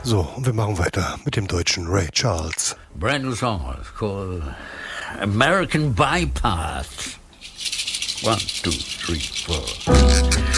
So, und wir machen weiter mit dem deutschen Ray Charles. Brand new song. It's called American Bypass. 1, 2, 3, 4.